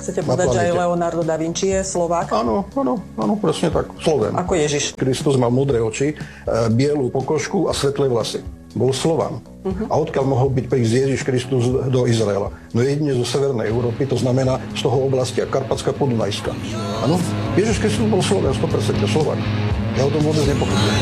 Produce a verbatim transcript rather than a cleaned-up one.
Chcete povedať, že aj Leonardo da Vinci je Slovák? Áno, áno, áno, presne tak. Sloven. Ako Ježiš. Kristus mal modré oči, bielú pokožku a svetlé vlasy. Bol Slovan. Uh-huh. A odkiaľ mohol byť prísť Ježiš Kristus do Izraela? No jedine zo severnej Európy, to znamená z toho oblastia Karpatská Podunajská. Áno, Ježiš Kristus bol Sloven, sto percent Slovák. Ja o tom vôbec nepochybujem.